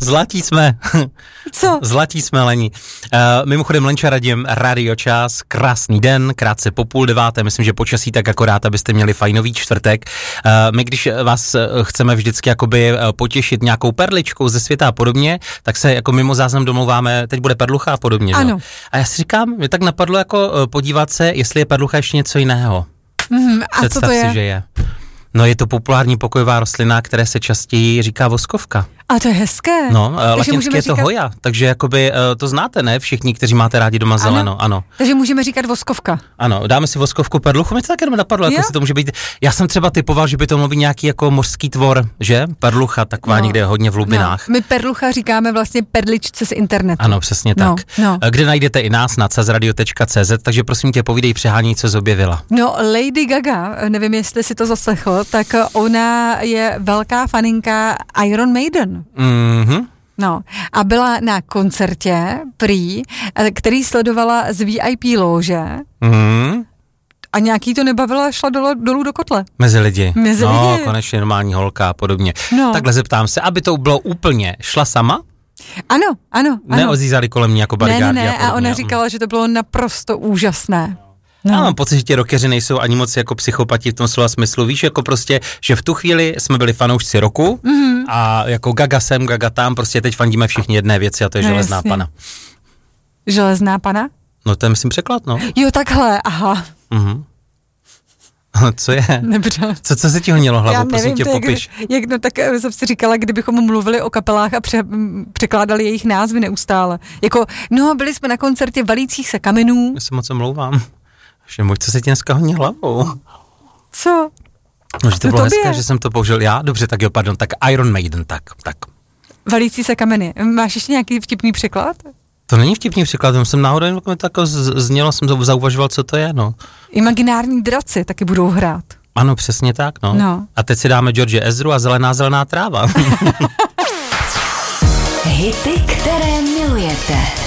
Zlatí jsme. Co? Zlatí jsme, Lení. Mimochodem, Lenča Radim, Radio Čas, krásný den, krátce po 8:30, myslím, že počasí tak akorát, abyste měli fajnový čtvrtek. My, když vás chceme vždycky jakoby potěšit nějakou perličkou ze světa a podobně, tak se jako mimo záznam domlouváme, teď bude perlucha a podobně. Ano. No? A já si říkám, mě tak napadlo jako podívat se, jestli je perlucha ještě něco jiného. A co to je? Si, že je. No, je to populární pokojová rostlina, které se častěji říká voskovka. A to je hezké. No, latinsky je to hoja, takže jakoby to znáte, ne? Všichni, kteří máte rádi doma zeleno, ano. Takže můžeme říkat voskovka. Ano, dáme si voskovku, perluchu, mě to tak jenom napadlo, jako si to může být. Já jsem třeba typoval, že by to mohl být nějaký jako mořský tvor, že? Perlucha, taková někde hodně v hlubinách. No. My perlucha říkáme vlastně perličce z internetu. Ano, přesně tak. No. Kde najdete i nás na cazradio.cz, takže prosím tě, povídej přehání, co zobjevila. No, Lady Gaga, nevím, jestli si to zaslechl, tak ona je velká faninka Iron Maiden. Mhm. No, a byla na koncertě prý, který sledovala z VIP lože. Mhm. A nějaký to nebavilo a šla dolů do kotle. Mezi lidi. Mezi lidi. Konečně normální holka a podobně. No. Takhle zeptám se, aby to bylo úplně, šla sama? Ano. Neozízali kolem ní jako bodyguardi Ne, a podobně. a ona říkala, že to bylo naprosto úžasné. No. Já mám pocit, že ti rockeři nejsou ani moc jako psychopati v tom slova smyslu. Víš, jako prostě, že v tu chvíli jsme byli fanoušci roku a jako Gaga sem, Gaga tam, prostě teď fandíme všichni jedné věci a to je železná jasně. pana. Železná pana? No to je myslím překlad, no. Jo, takhle, aha. Co je? Dobře. Co se ti honilo hlavou, Já prosím nevím, tě, popiš. tak jsem si říkala, kdybychom mluvili o kapelách a překládali jejich názvy neustále. Jako, byli jsme na koncertě valících se kamenů. Já se moc omlouvám. Co se ti dneska honí hlavou? Co? No, že to bylo tobě. hezké, že jsem to použil já. Dobře, tak jo, pardon, tak Iron Maiden, tak. Valící se kameny. Máš ještě nějaký vtipný překlad? To není vtipný překlad, jsem náhodou tak znělo, jsem zauvažoval, co to je, no. Imaginární draci taky budou hrát. Ano, přesně tak, no. A teď si dáme George Ezru a zelená tráva. Hity, které milujete.